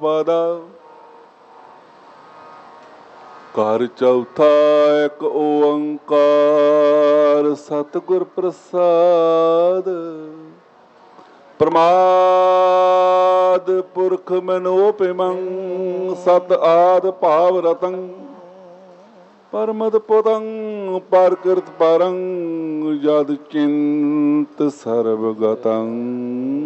ਪਾਦਾ। ਘਰ ਚੌਥਾ ਇੱਕ ਓੰਕਾਰ ਸਤਿਗੁਰ ਪ੍ਰਸਾਦ। ਪ੍ਰਮਾਦ ਪੁਰਖ ਮਨੋਪਿਮੰ ਸਤ ਆਦ ਭਾਵ ਰਤੰ। ਪਰਮਦ ਪਦੰ ਪਰਕਿਰਤ ਪਰੰ ਜਦ ਚਿੰਤ ਸਰਬ ਗਤੰ।